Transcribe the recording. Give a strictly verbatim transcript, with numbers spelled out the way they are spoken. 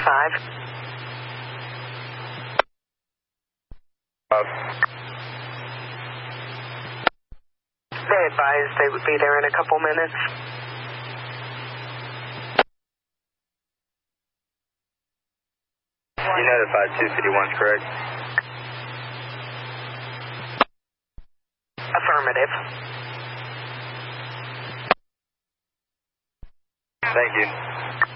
five. Uh, They advised they would be there in a couple minutes. you notified two fifty-one's correct? Affirmative. Thank you.